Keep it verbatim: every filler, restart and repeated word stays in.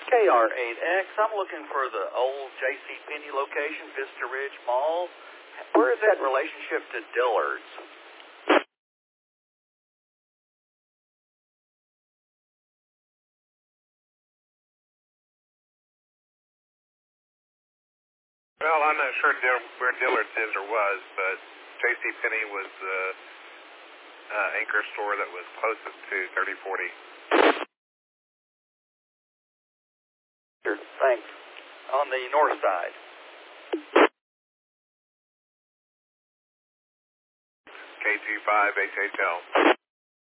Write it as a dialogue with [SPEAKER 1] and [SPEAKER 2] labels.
[SPEAKER 1] K R eight X, I'm looking for the old J C Penney location, Vista Ridge Mall. Where is that in relationship to Dillard's?
[SPEAKER 2] Well, I'm not sure where Dillard's is or was, but J C Penney was the uh, anchor store that was closest to thirty forty.
[SPEAKER 1] Sure, thanks. On the north side.
[SPEAKER 2] K G five H H L.